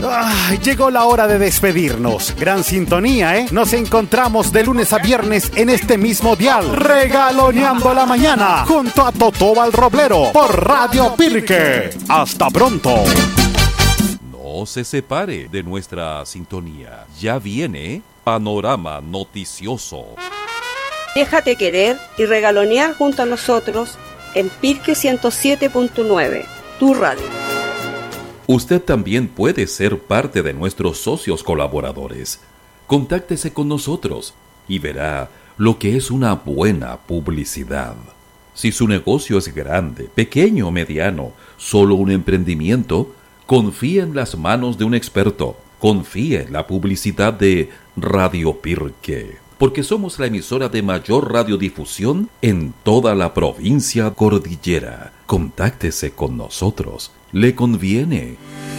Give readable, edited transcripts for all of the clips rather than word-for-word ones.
Llegó la hora de despedirnos. Gran sintonía, ¿eh? Nos encontramos de lunes a viernes en este mismo dial, regaloneando la mañana, junto a Totó Roblero, por Radio Pirque. ¡Hasta pronto! No se separe de nuestra sintonía. Ya viene Panorama Noticioso. Déjate querer y regalonear junto a nosotros en Pirque 107.9, tu radio. Usted también puede ser parte de nuestros socios colaboradores. Contáctese con nosotros y verá lo que es una buena publicidad. Si su negocio es grande, pequeño o mediano, solo un emprendimiento, confíe en las manos de un experto. Confíe en la publicidad de Radio Pirque, porque somos la emisora de mayor radiodifusión en toda la provincia cordillera. Contáctese con nosotros. Le conviene.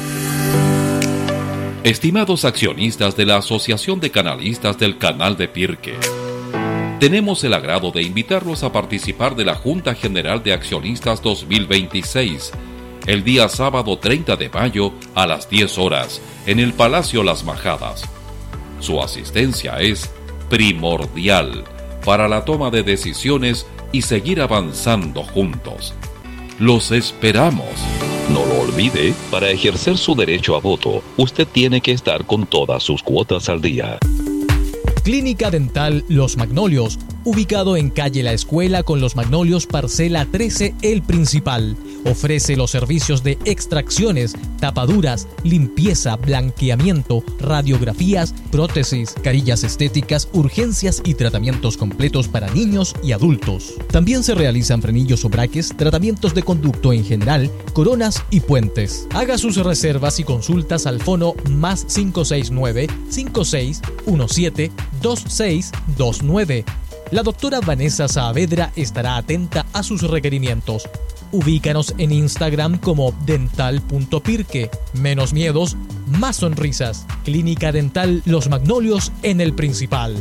Estimados accionistas de la Asociación de Canalistas del Canal de Pirque, tenemos el agrado de invitarlos a participar de la Junta General de Accionistas 2026, el día sábado 30 de mayo a las 10 horas, en el Palacio Las Majadas. Su asistencia es primordial para la toma de decisiones y seguir avanzando juntos. Los esperamos. No lo olvide, para ejercer su derecho a voto, usted tiene que estar con todas sus cuotas al día. Clínica Dental Los Magnolios, ubicado en calle La Escuela con Los Magnolios, parcela 13, El Principal. Ofrece los servicios de extracciones, tapaduras, limpieza, blanqueamiento, radiografías, prótesis, carillas estéticas, urgencias y tratamientos completos para niños y adultos. También se realizan frenillos o braques, tratamientos de conducto en general, coronas y puentes. Haga sus reservas y consultas al fono más 569-5617-2629. La doctora Vanessa Saavedra estará atenta a sus requerimientos. Ubícanos en Instagram como dental.pirque. Menos miedos, más sonrisas. Clínica Dental Los Magnolios en El Principal.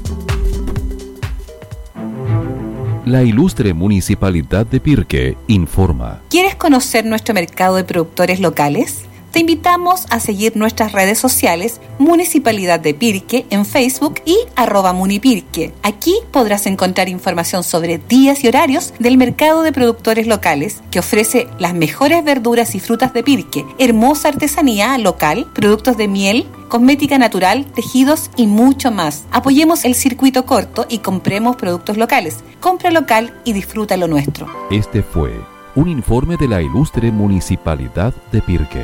La ilustre Municipalidad de Pirque informa. ¿Quieres conocer nuestro mercado de productores locales? Te invitamos a seguir nuestras redes sociales Municipalidad de Pirque en Facebook y @munipirque. Aquí podrás encontrar información sobre días y horarios del mercado de productores locales que ofrece las mejores verduras y frutas de Pirque, hermosa artesanía local, productos de miel, cosmética natural, tejidos y mucho más. Apoyemos el circuito corto y compremos productos locales. Compra local y disfruta lo nuestro. Este fue un informe de la ilustre Municipalidad de Pirque.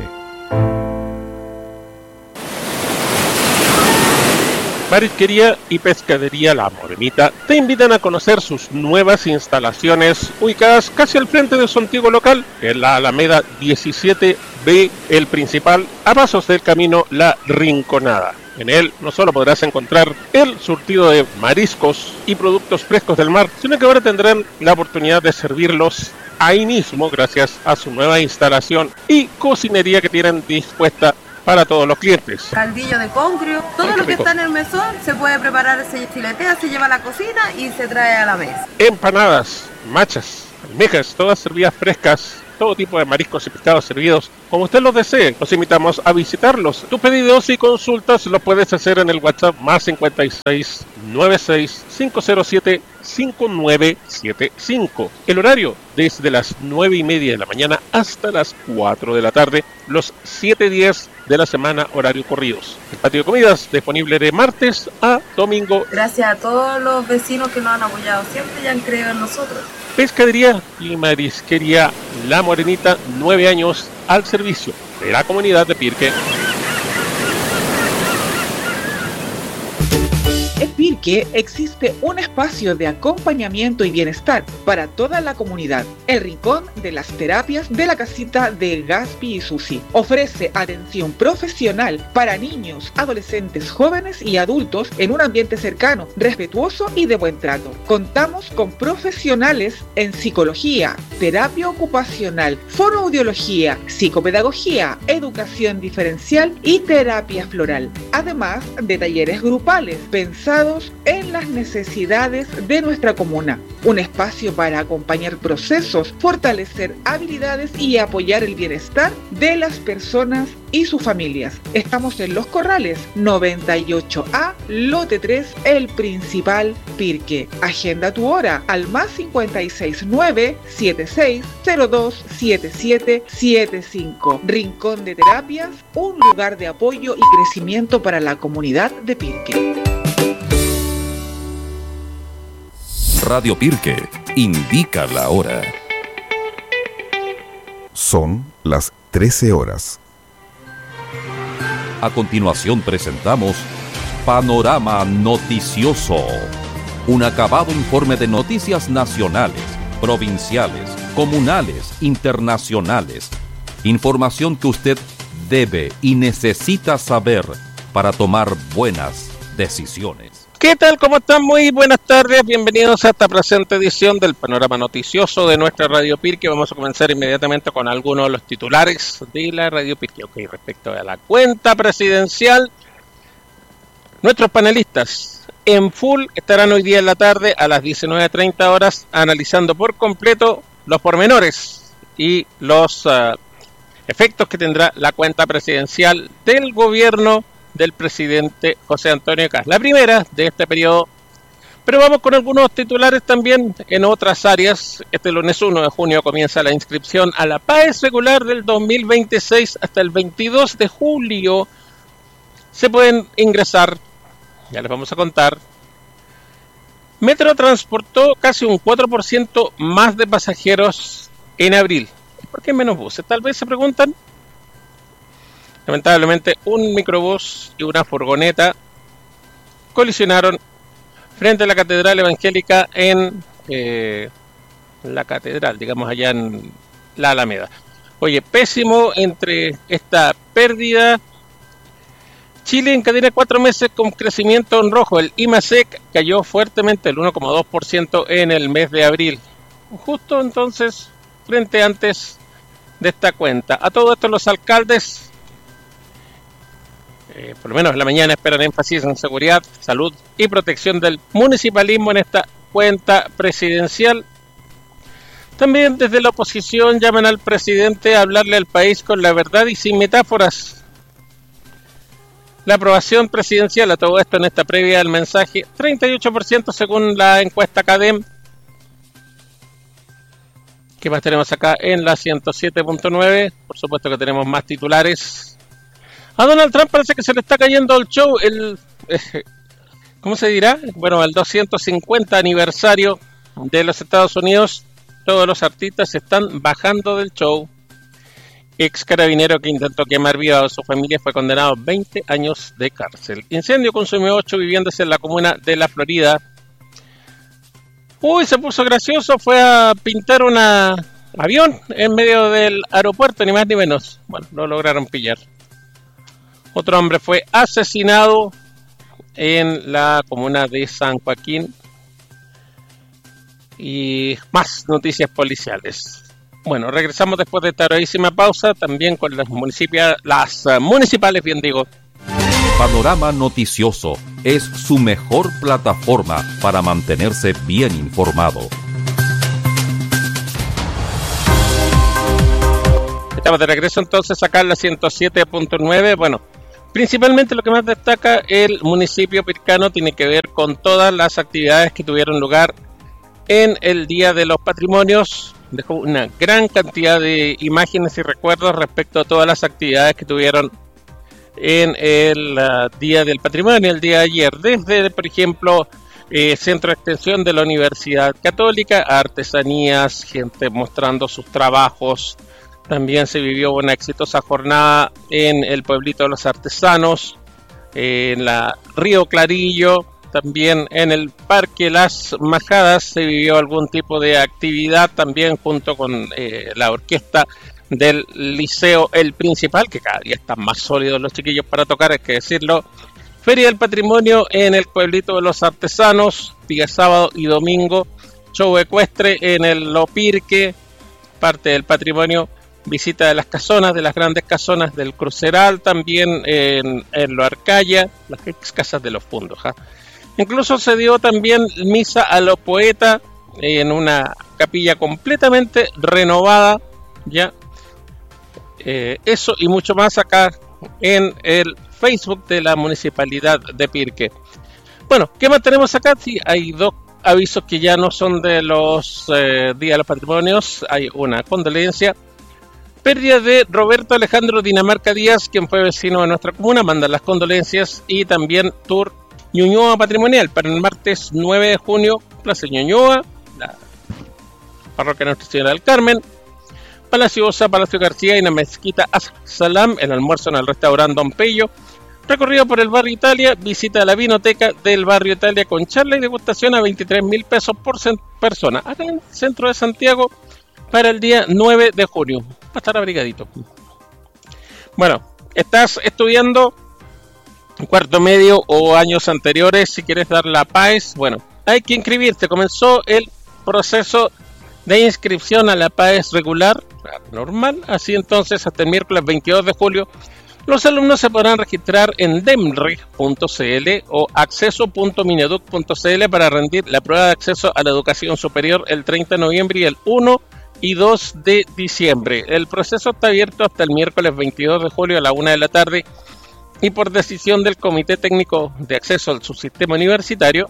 Marisquería y Pescadería La Morenita te invitan a conocer sus nuevas instalaciones ubicadas casi al frente de su antiguo local, en la Alameda 17B, El Principal, a pasos del camino La Rinconada. En él no solo podrás encontrar el surtido de mariscos y productos frescos del mar, sino que ahora tendrán la oportunidad de servirlos ahí mismo gracias a su nueva instalación y cocinería que tienen dispuesta para todos los clientes. Caldillo de congrio, todo lo que está en el mesón se puede preparar, se filetea, se lleva a la cocina y se trae a la mesa. Empanadas, machas, almejas, todas servidas frescas, todo tipo de mariscos y pescados servidos como usted los desee. Los invitamos a visitarlos. Tus pedidos y consultas los puedes hacer en el WhatsApp más 56 96 507 5975. El horario desde las 9:30 de la mañana hasta las 4 de la tarde, los 7 días de la semana, horario corridos. El patio de comidas disponible de martes a domingo. Gracias a todos los vecinos que nos han apoyado siempre y han creído en nosotros. Pescadería y Marisquería La Morenita, 9 años al servicio de la comunidad de Pirque. En Pirque existe un espacio de acompañamiento y bienestar para toda la comunidad. El Rincón de las Terapias de la Casita de Gaspi y Susi ofrece atención profesional para niños, adolescentes, jóvenes y adultos en un ambiente cercano, respetuoso y de buen trato. Contamos con profesionales en psicología, terapia ocupacional, fonoaudiología, psicopedagogía, educación diferencial y terapia floral, además de talleres grupales pensados en las necesidades de nuestra comuna. Un espacio para acompañar procesos, fortalecer habilidades y apoyar el bienestar de las personas y sus familias. Estamos en Los Corrales, 98A, lote 3, El Principal, Pirque. Agenda tu hora al +569 7602 7775. Rincón de Terapias, un lugar de apoyo y crecimiento para la comunidad de Pirque. Radio Pirque indica la hora. Son las 13 horas. A continuación presentamos Panorama Noticioso, un acabado informe de noticias nacionales, provinciales, comunales, internacionales. Información que usted debe y necesita saber para tomar buenas decisiones. ¿Qué tal? ¿Cómo están? Muy buenas tardes. Bienvenidos a esta presente edición del Panorama Noticioso de nuestra Radio Pirque. Vamos a comenzar inmediatamente con algunos de los titulares de la Radio Pirque. Ok, respecto a la cuenta presidencial, nuestros panelistas en full estarán hoy día en la tarde a las 19:30 horas analizando por completo los pormenores y los efectos que tendrá la cuenta presidencial del gobierno del presidente José Antonio Kast, la primera de este periodo. Pero vamos con algunos titulares también en otras áreas. Este lunes 1 de junio comienza la inscripción a la PAES regular del 2026 hasta el 22 de julio. Se pueden ingresar, ya les vamos a contar. Metro transportó casi un 4% más de pasajeros en abril. ¿Por qué menos buses? Tal vez se preguntan. Lamentablemente, un microbús y una furgoneta colisionaron frente a la Catedral Evangélica en la Catedral, digamos allá en la Alameda. Oye, pésimo entre esta pérdida. Chile encadena 4 meses con crecimiento en rojo. El IMASEC cayó fuertemente, el 1,2% en el mes de abril. Justo entonces, frente antes de esta cuenta. A todo esto los alcaldes, por lo menos en la mañana, esperan énfasis en seguridad, salud y protección del municipalismo en esta cuenta presidencial. También desde la oposición llaman al presidente a hablarle al país con la verdad y sin metáforas. La aprobación presidencial a todo esto en esta previa al mensaje, 38% según la encuesta CADEM. ¿Qué más tenemos acá en la 107.9? Por supuesto que tenemos más titulares. A Donald Trump parece que se le está cayendo el show, ¿cómo se dirá? Bueno, el 250 aniversario de los Estados Unidos. Todos los artistas se están bajando del show. Ex carabinero que intentó quemar viva a su familia fue condenado a 20 años de cárcel. Incendio consumió 8 viviendas en la comuna de La Florida. Uy, se puso gracioso, fue a pintar un avión en medio del aeropuerto, ni más ni menos. Bueno, lo lograron pillar. Otro hombre fue asesinado en la comuna de San Joaquín. Y más noticias policiales. Bueno, regresamos después de esta brevísima pausa, también con las municipales, bien digo. Panorama Noticioso es su mejor plataforma para mantenerse bien informado. Estamos de regreso entonces acá en la 107.9. Bueno, principalmente lo que más destaca el municipio pircano tiene que ver con todas las actividades que tuvieron lugar en el Día de los Patrimonios. Dejó una gran cantidad de imágenes y recuerdos respecto a todas las actividades que tuvieron en el Día del Patrimonio, el día de ayer. Desde, por ejemplo, Centro de Extensión de la Universidad Católica, artesanías, gente mostrando sus trabajos. También se vivió una exitosa jornada en el Pueblito de los Artesanos, en la Río Clarillo. También en el Parque Las Majadas se vivió algún tipo de actividad, también junto con la orquesta del Liceo El Principal, que cada día están más sólidos los chiquillos para tocar, hay que decirlo. Feria del Patrimonio en el Pueblito de los Artesanos, día sábado y domingo. Show ecuestre en el Lopirque, parte del patrimonio. Visita de las casonas, de las grandes casonas del Cruceral, también en Lo Arcaya, las ex casas de los fundos. Incluso se dio también misa a los poetas en una capilla completamente renovada, ya. Eso y mucho más acá en el Facebook de la Municipalidad de Pirque. Bueno, ¿qué más tenemos acá? Sí, hay dos avisos que ya no son de los Días de los Patrimonios. Hay una condolencia. Pérdida de Roberto Alejandro Dinamarca Díaz, quien fue vecino de nuestra comuna. Mandan las condolencias. Y también tour Ñuñoa Patrimonial para el martes 9 de junio. Plaza Ñuñoa, la parroquia Nuestra Señora del Carmen, Palacio Osa, Palacio García y la Mezquita As-Salam, el almuerzo en el restaurante Don Pello. Recorrido por el barrio Italia, visita a la vinoteca del barrio Italia con charla y degustación a 23.000 pesos por persona, acá en el centro de Santiago, para el día 9 de junio. Va a estar abrigadito. Bueno, estás estudiando cuarto medio o años anteriores, si quieres dar la PAES, bueno, hay que inscribirte. Comenzó el proceso de inscripción a la PAES regular, normal, así entonces hasta el miércoles 22 de julio los alumnos se podrán registrar en demre.cl o acceso.mineduc.cl para rendir la prueba de acceso a la educación superior el 30 de noviembre y el 1 y 2 de diciembre. El proceso está abierto hasta el miércoles 22 de julio a la 1 de la tarde y por decisión del Comité Técnico de Acceso al Subsistema Universitario,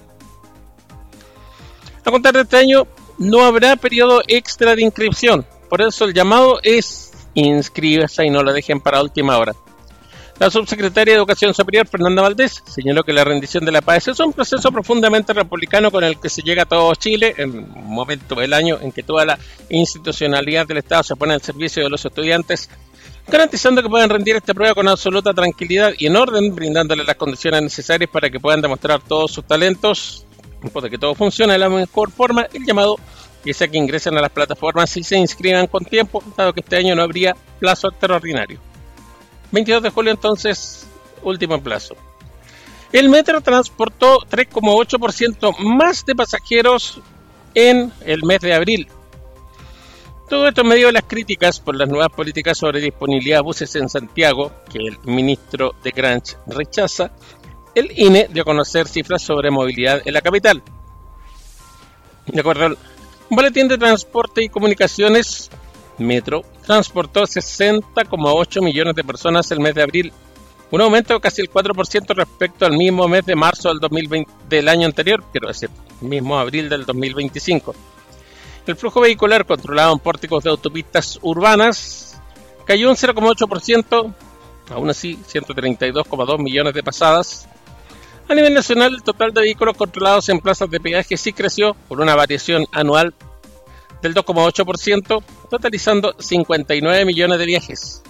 a contar de este año no habrá periodo extra de inscripción. Por eso el llamado es inscríbase y no lo dejen para última hora. La subsecretaria de Educación Superior, Fernanda Valdés, señaló que la rendición de la PAES es un proceso profundamente republicano con el que se llega a todo Chile en un momento del año en que toda la institucionalidad del Estado se pone al servicio de los estudiantes, garantizando que puedan rendir esta prueba con absoluta tranquilidad y en orden, brindándoles las condiciones necesarias para que puedan demostrar todos sus talentos. Después de que todo funcione de la mejor forma, el llamado es a que ingresen a las plataformas y se inscriban con tiempo, dado que este año no habría plazo extraordinario. 22 de julio entonces, último plazo. El metro transportó 3,8% más de pasajeros en el mes de abril. Todo esto en medio de las críticas por las nuevas políticas sobre disponibilidad de buses en Santiago, que el ministro de Granch rechaza. El INE dio a conocer cifras sobre movilidad en la capital. De acuerdo al Boletín de Transporte y Comunicaciones, Metro transportó 60,8 millones de personas el mes de abril, un aumento de casi el 4% respecto al mismo mes de marzo del 2020 del año anterior, quiero decir, mismo abril del 2025. El flujo vehicular controlado en pórticos de autopistas urbanas cayó un 0,8%, aún así 132,2 millones de pasadas. A nivel nacional, el total de vehículos controlados en plazas de peaje sí creció por una variación anual del 2,8%, totalizando 59 millones de viajes.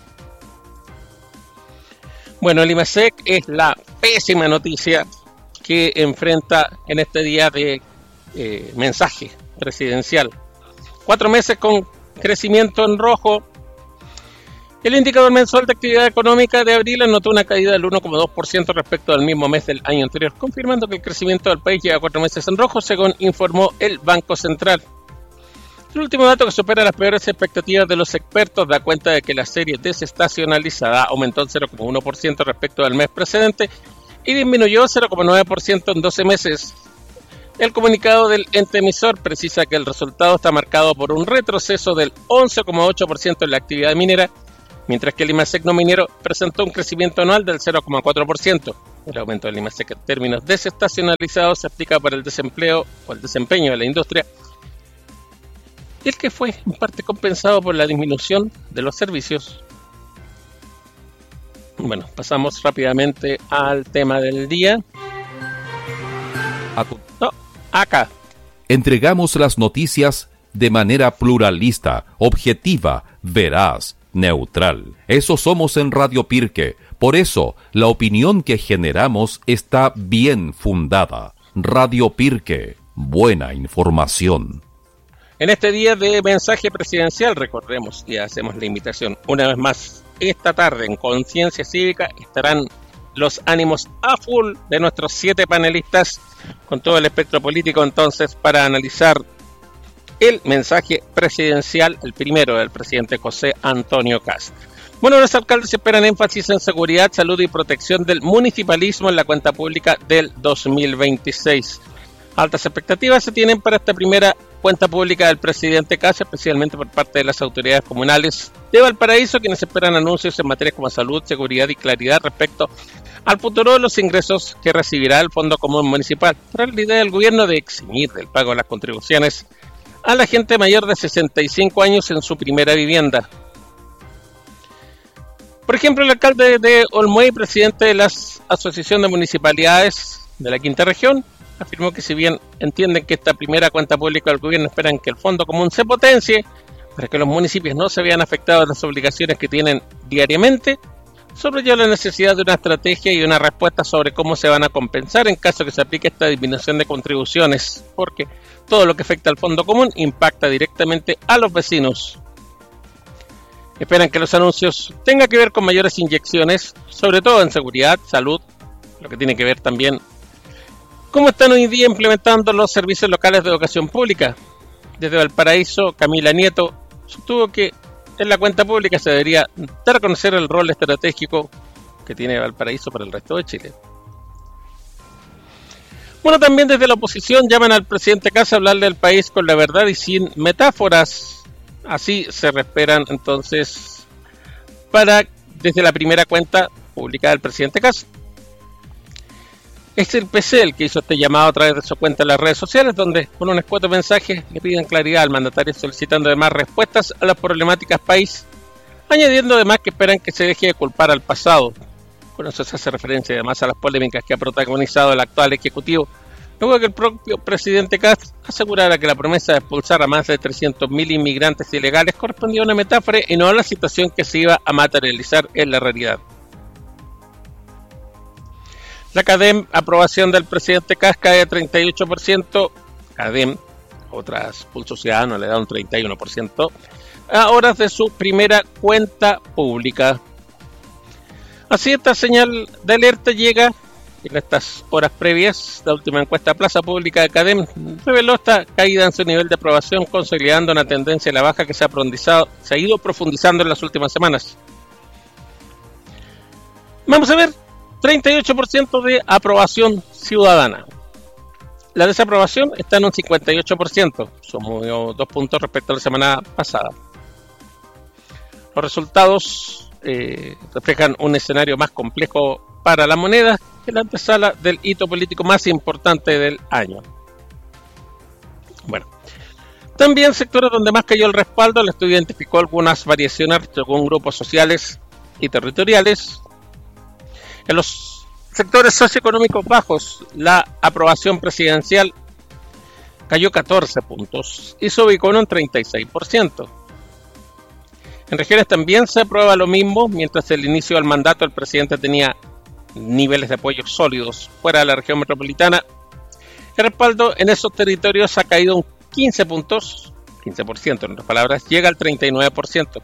Bueno, el IMASEC es la pésima noticia que enfrenta en este día de mensaje presidencial. 4 meses con crecimiento en rojo. El indicador mensual de actividad económica de abril anotó una caída del 1,2% respecto al mismo mes del año anterior, confirmando que el crecimiento del país lleva 4 meses en rojo, según informó el Banco Central. El último dato, que supera las peores expectativas de los expertos, da cuenta de que la serie desestacionalizada aumentó el 0,1% respecto al mes precedente y disminuyó 0,9% en 12 meses. El comunicado del ente emisor precisa que el resultado está marcado por un retroceso del 11,8% en la actividad minera, mientras que el IMASEC no minero presentó un crecimiento anual del 0,4%. El aumento del IMASEC en términos desestacionalizados se aplica para el desempleo o el desempeño de la industria, el que fue en parte compensado por la disminución de los servicios. Bueno, pasamos rápidamente al tema del día. Acá. Entregamos las noticias de manera pluralista, objetiva, veraz, neutral. Eso somos en Radio Pirque. Por eso, la opinión que generamos está bien fundada. Radio Pirque, buena información. En este día de mensaje presidencial, recordemos y hacemos la invitación una vez más, esta tarde en Conciencia Cívica estarán los ánimos a full de nuestros 7 panelistas con todo el espectro político entonces para analizar el mensaje presidencial, el primero del presidente José Antonio Kast. Bueno, los alcaldes esperan énfasis en seguridad, salud y protección del municipalismo en la cuenta pública del 2026. Altas expectativas se tienen para esta primera cuenta pública del presidente Kast, especialmente por parte de las autoridades comunales de Valparaíso, quienes esperan anuncios en materias como salud, seguridad y claridad respecto al futuro de los ingresos que recibirá el Fondo Común Municipal, tras la idea del gobierno de eximir del pago de las contribuciones a la gente mayor de 65 años en su primera vivienda. Por ejemplo, el alcalde de Olmué, presidente de la Asociación de Municipalidades de la Quinta Región, afirmó que si bien entienden que esta primera cuenta pública del gobierno esperan que el Fondo Común se potencie para que los municipios no se vean afectados de las obligaciones que tienen diariamente, subrayó la necesidad de una estrategia y una respuesta sobre cómo se van a compensar en caso que se aplique esta disminución de contribuciones, porque todo lo que afecta al Fondo Común impacta directamente a los vecinos. Esperan que los anuncios tengan que ver con mayores inyecciones, sobre todo en seguridad, salud, lo que tiene que ver también cómo están hoy día implementando los servicios locales de educación pública. Desde Valparaíso, Camila Nieto sostuvo que en la cuenta pública se debería dar a conocer el rol estratégico que tiene Valparaíso para el resto de Chile. Bueno, también desde la oposición llaman al presidente Kast a hablarle del país con la verdad y sin metáforas. Así se esperan entonces desde la primera cuenta pública del presidente Kast. Es el PC el que hizo este llamado a través de su cuenta en las redes sociales, donde con un escueto mensaje le piden claridad al mandatario, solicitando además respuestas a las problemáticas país, añadiendo además que esperan que se deje de culpar al pasado. Con eso se hace referencia además a las polémicas que ha protagonizado el actual ejecutivo, luego de que el propio presidente Kast asegurara que la promesa de expulsar a más de 300.000 inmigrantes ilegales correspondía a una metáfora y no a la situación que se iba a materializar en la realidad. La CADEM, aprobación del presidente Kast, cae a 38%. CADEM, otras Pulso Ciudadano, le da un 31% a horas de su primera cuenta pública. Así, esta señal de alerta llega en estas horas previas. La última encuesta Plaza Pública de CADEM reveló esta caída en su nivel de aprobación, consolidando una tendencia a la baja que se ha ido profundizando en las últimas semanas. Vamos a ver. 38% de aprobación ciudadana. La desaprobación está en un 58%, subió 2 puntos respecto a la semana pasada. Los resultados reflejan un escenario más complejo para la moneda que la antesala del hito político más importante del año. Bueno, también sectores donde más cayó el respaldo, el estudio identificó algunas variaciones según grupos sociales y territoriales. En los sectores socioeconómicos bajos, la aprobación presidencial cayó 14 puntos y se ubicó en un 36%. En regiones también se aprueba lo mismo, mientras el inicio del mandato el presidente tenía niveles de apoyo sólidos fuera de la región metropolitana. El respaldo en esos territorios ha caído un 15 puntos, 15% en otras palabras, llega al 39%.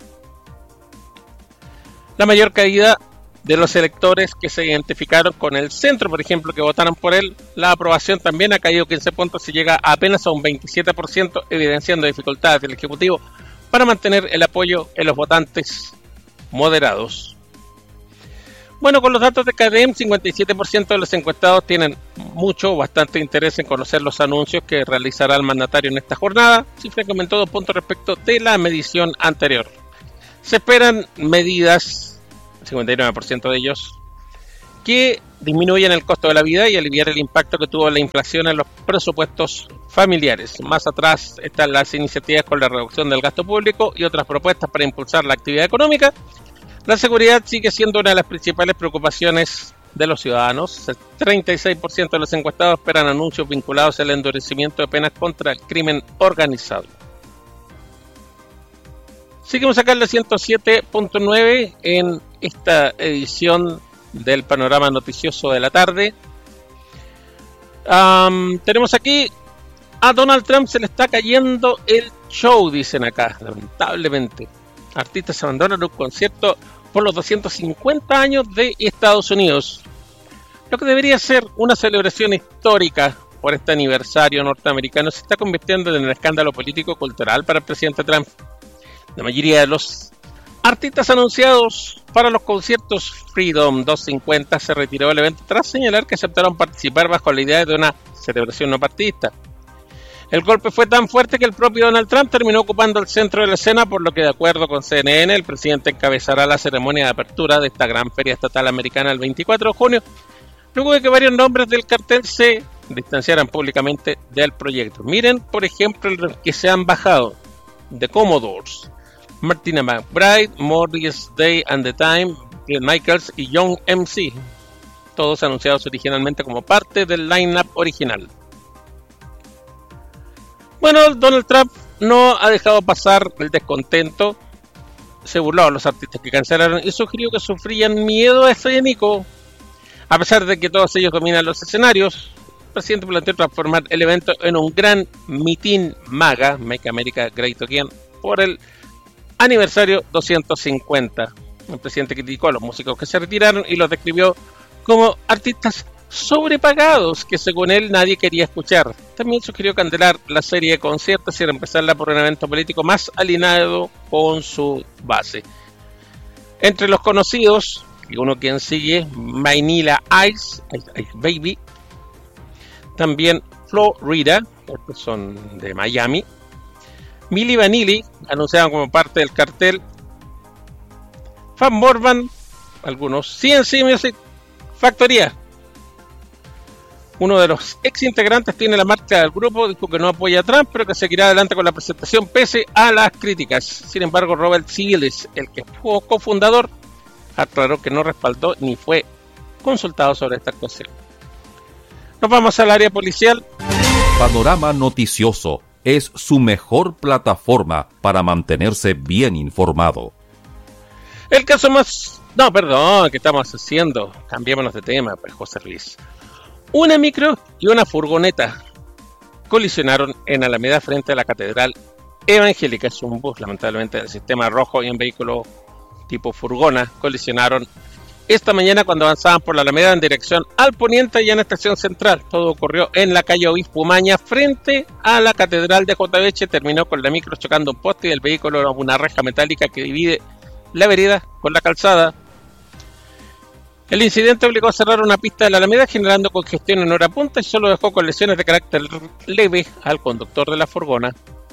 La mayor caída de los electores que se identificaron con el centro, por ejemplo, que votaron por él, la aprobación también ha caído 15 puntos y llega apenas a un 27%, evidenciando dificultades del Ejecutivo para mantener el apoyo en los votantes moderados. Bueno, con los datos de CADEM, 57% de los encuestados tienen bastante interés en conocer los anuncios que realizará el mandatario en esta jornada, cifra que aumentó 2 puntos respecto de la medición anterior. Se esperan medidas, 59% de ellos, que disminuyan el costo de la vida y aliviar el impacto que tuvo la inflación en los presupuestos familiares. Más atrás están las iniciativas con la reducción del gasto público y otras propuestas para impulsar la actividad económica. La seguridad sigue siendo una de las principales preocupaciones de los ciudadanos. El 36% de los encuestados esperan anuncios vinculados al endurecimiento de penas contra el crimen organizado. Seguimos acá en la 107.9 en esta edición del panorama noticioso de la tarde. Tenemos aquí a Donald Trump se le está cayendo el show, dicen acá, lamentablemente. Artistas abandonan un concierto por los 250 años de Estados Unidos. Lo que debería ser una celebración histórica por este aniversario norteamericano se está convirtiendo en un escándalo político-cultural para el presidente Trump. La mayoría de los Artistas anunciados para los conciertos Freedom 250 se retiró del evento tras señalar que aceptaron participar bajo la idea de una celebración no partidista. El golpe fue tan fuerte que el propio Donald Trump terminó ocupando el centro de la escena, por lo que, de acuerdo con CNN, el presidente encabezará la ceremonia de apertura de esta gran feria estatal americana el 24 de junio, luego de que varios nombres del cartel se distanciaran públicamente del proyecto. Miren, por ejemplo, los que se han bajado: The Commodores, Martina McBride, Morris Day and the Time, Glenn Michaels y Young MC, todos anunciados originalmente como parte del line-up original. Bueno, Donald Trump no ha dejado pasar el descontento, se burló a los artistas que cancelaron y sugirió que sufrían miedo escénico. A pesar de que todos ellos dominan los escenarios, el presidente planteó transformar el evento en un gran mitin MAGA, Make America Great Again, por el aniversario 250. El presidente criticó a los músicos que se retiraron y los describió como artistas sobrepagados que, según él, nadie quería escuchar. También sugirió cancelar la serie de conciertos y reemplazarla por un evento político más alineado con su base. Entre los conocidos, y uno quien sigue, Vanilla Ice Baby, también Florida, estos son de Miami, Milli Vanilli, anunciaban como parte del cartel, Van Morvan, algunos, CNC Music Factoría. Uno de los ex integrantes tiene la marca del grupo, dijo que no apoya a Trump, pero que seguirá adelante con la presentación pese a las críticas. Sin embargo, Robert Seales, el que fue cofundador, aclaró que no respaldó ni fue consultado sobre esta actuación. Nos vamos al área policial. Panorama Noticioso es su mejor plataforma para mantenerse bien informado. El caso más... No, perdón, ¿qué estamos haciendo? Cambiémonos de tema, pues, José Luis. Una micro y una furgoneta colisionaron en Alameda frente a la Catedral Evangélica. Es un bus, lamentablemente, del sistema rojo y un vehículo tipo furgona colisionaron esta mañana cuando avanzaban por la Alameda en dirección al poniente y en la estación central. Todo ocurrió en la calle Obispo Umaña frente a la Catedral de JBH. Terminó con la micro chocando un poste y el vehículo era una reja metálica que divide la vereda con la calzada. El incidente obligó a cerrar una pista de la Alameda, generando congestión en hora punta y solo dejó con lesiones de carácter leve al conductor de la furgona.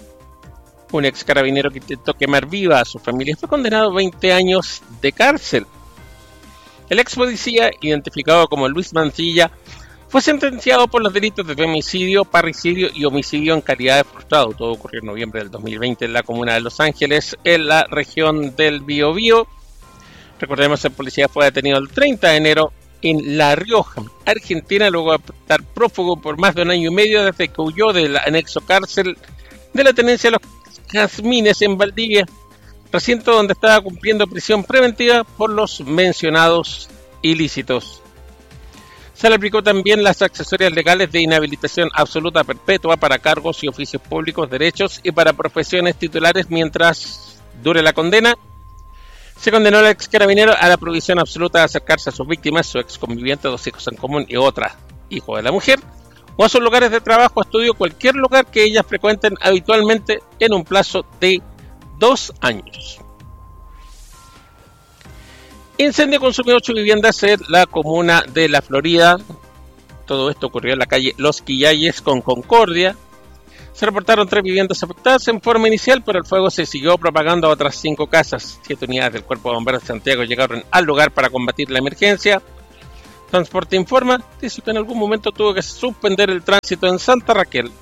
Un ex carabinero que intentó quemar viva a su familia fue condenado a 20 años de cárcel. El ex policía, identificado como Luis Mancilla, fue sentenciado por los delitos de femicidio, parricidio y homicidio en calidad de frustrado. Todo ocurrió en noviembre del 2020 en la comuna de Los Ángeles, en la región del Biobío. Recordemos que el policía fue detenido el 30 de enero en La Rioja, Argentina, luego de estar prófugo por más de un año y medio desde que huyó del anexo cárcel de la tenencia de los Jazmines en Valdivia, recinto donde estaba cumpliendo prisión preventiva por los mencionados ilícitos. Se le aplicó también las accesorias legales de inhabilitación absoluta perpetua para cargos y oficios públicos, derechos y para profesiones titulares mientras dure la condena. Se condenó al ex carabinero a la prohibición absoluta de acercarse a sus víctimas, su ex conviviente, 2 hijos en común y otra, hijo de la mujer, o a sus lugares de trabajo, estudio, cualquier lugar que ellas frecuenten habitualmente en un plazo de 2 años. Incendio consumió 8 viviendas en la comuna de La Florida. Todo esto ocurrió en la calle Los Quillayes con Concordia. Se reportaron 3 viviendas afectadas en forma inicial, pero el fuego se siguió propagando a otras 5 casas. 7 unidades del Cuerpo de Bomberos de Santiago llegaron al lugar para combatir la emergencia. Transporte informa, dice que en algún momento tuvo que suspender el tránsito en Santa Raquel.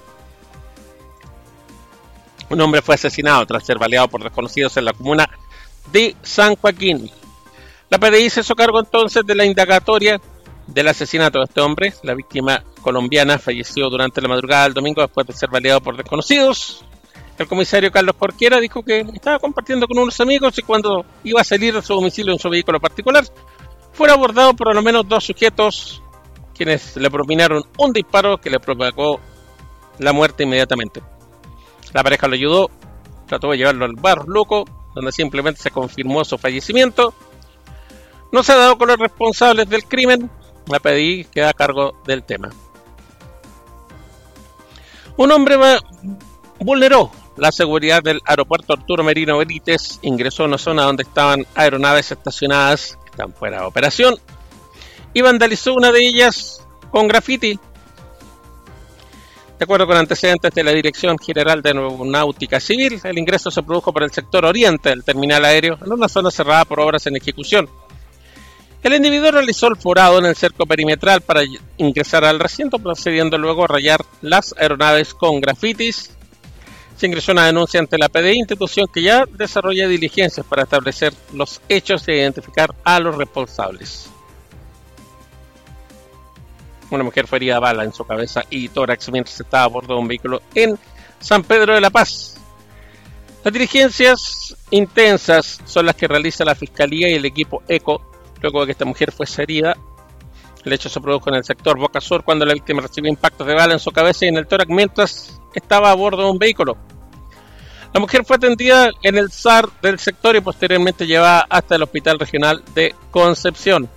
Un hombre fue asesinado tras ser baleado por desconocidos en la comuna de San Joaquín. La PDI se hizo cargo entonces de la indagatoria del asesinato de este hombre. La víctima colombiana falleció durante la madrugada del domingo después de ser baleado por desconocidos. El comisario Carlos Jorquera dijo que estaba compartiendo con unos amigos y cuando iba a salir de su domicilio en su vehículo particular, fue abordado por al menos 2 sujetos, quienes le propinaron un disparo que le provocó la muerte inmediatamente. La pareja lo ayudó, trató de llevarlo al bar Luco, donde simplemente se confirmó su fallecimiento. No se ha dado con los responsables del crimen. La PDI queda a cargo del tema. Un hombre vulneró la seguridad del aeropuerto Arturo Merino Benítez ingresó a una zona donde estaban aeronaves estacionadas que están fuera de operación y vandalizó una de ellas con grafiti. De acuerdo con antecedentes de la Dirección General de Aeronáutica Civil, el ingreso se produjo por el sector oriente del terminal aéreo, en una zona cerrada por obras en ejecución. El individuo realizó el forado en el cerco perimetral para ingresar al recinto, procediendo luego a rayar las aeronaves con grafitis. Se ingresó una denuncia ante la PDI, institución que ya desarrolla diligencias para establecer los hechos e identificar a los responsables. Una mujer fue herida a bala en su cabeza y tórax mientras estaba a bordo de un vehículo en San Pedro de la Paz. Las diligencias intensas son las que realiza la Fiscalía y el equipo ECO, luego de que esta mujer fuese herida. El hecho se produjo en el sector Boca Sur cuando la víctima recibió impactos de bala en su cabeza y en el tórax mientras estaba a bordo de un vehículo. La mujer fue atendida en el SAR del sector y posteriormente llevada hasta el Hospital Regional de Concepción.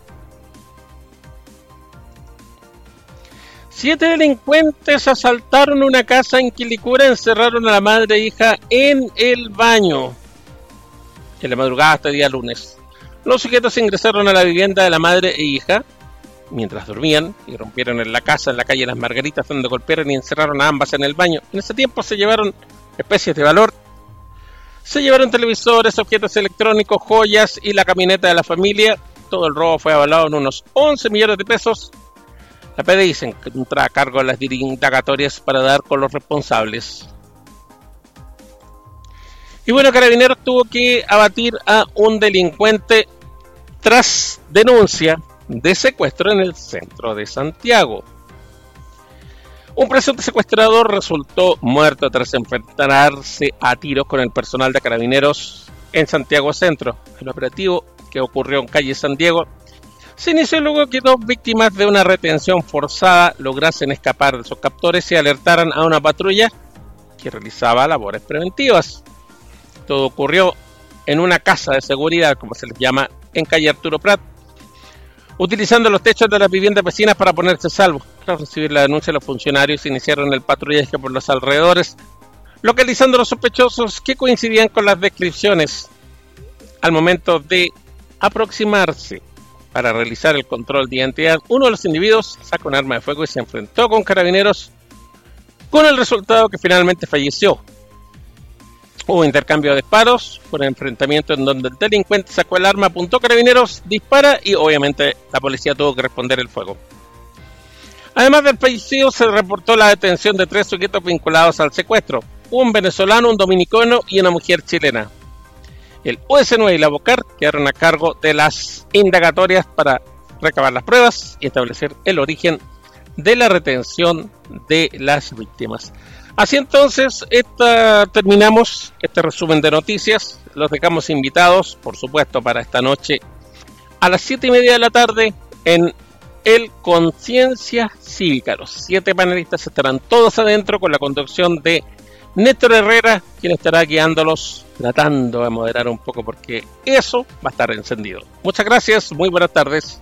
7 delincuentes asaltaron una casa en Quilicura, encerraron a la madre e hija en el baño en la madrugada hasta el día lunes. Los sujetos ingresaron a la vivienda de la madre e hija mientras dormían y rompieron en la casa en la calle Las Margaritas, donde golpearon y encerraron a ambas en el baño. En ese tiempo se llevaron especies de valor. Se llevaron televisores, objetos electrónicos, joyas y la camioneta de la familia. Todo el robo fue avalado en unos 11 millones de pesos. La PDI se encuentra a cargo de las indagatorias para dar con los responsables. Y bueno, Carabineros tuvo que abatir a un delincuente tras denuncia de secuestro en el centro de Santiago. Un presunto secuestrador resultó muerto tras enfrentarse a tiros con el personal de Carabineros en Santiago Centro. El operativo, que ocurrió en calle San Diego, se inició luego que 2 víctimas de una retención forzada lograsen escapar de sus captores y alertaran a una patrulla que realizaba labores preventivas. Todo ocurrió en una casa de seguridad, como se les llama, en calle Arturo Prat, utilizando los techos de las viviendas vecinas para ponerse a salvo. Tras recibir la denuncia, los funcionarios iniciaron el patrullaje por los alrededores, localizando a los sospechosos que coincidían con las descripciones. Al momento de aproximarse para realizar el control de identidad, uno de los individuos sacó un arma de fuego y se enfrentó con Carabineros, con el resultado que finalmente falleció. Hubo intercambio de disparos, fue un enfrentamiento en donde el delincuente sacó el arma, apuntó a Carabineros, dispara y obviamente la policía tuvo que responder el fuego. Además del fallecido, se reportó la detención de 3 sujetos vinculados al secuestro: un venezolano, un dominicano y una mujer chilena. El OS9 y la BOCAR quedaron a cargo de las indagatorias para recabar las pruebas y establecer el origen de la retención de las víctimas. Así entonces, terminamos este resumen de noticias. Los dejamos invitados, por supuesto, para esta noche a las 7:30 de la tarde en el Conciencia Cívica. Los 7 panelistas estarán todos adentro con la conducción de Néstor Herrera, quien estará guiándolos, tratando de moderar un poco porque eso va a estar encendido. Muchas gracias, muy buenas tardes.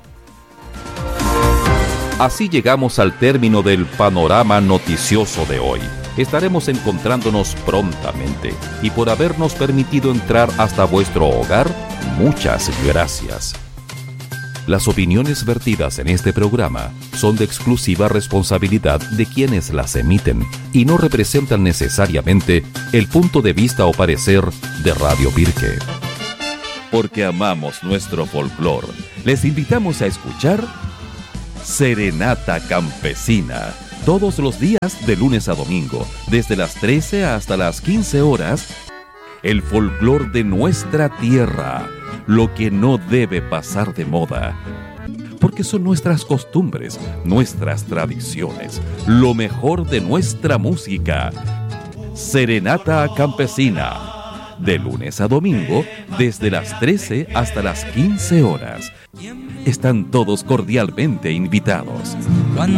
Así llegamos al término del panorama noticioso de hoy. Estaremos encontrándonos prontamente y por habernos permitido entrar hasta vuestro hogar, muchas gracias. Las opiniones vertidas en este programa son de exclusiva responsabilidad de quienes las emiten y no representan necesariamente el punto de vista o parecer de Radio Pirque. Porque amamos nuestro folclore, les invitamos a escuchar Serenata Campesina, todos los días de lunes a domingo, desde las 13 hasta las 15 horas, el folclore de nuestra tierra, lo que no debe pasar de moda, porque son nuestras costumbres, nuestras tradiciones, lo mejor de nuestra música. Serenata Campesina, de lunes a domingo, desde las 13 hasta las 15 horas. Están todos cordialmente invitados.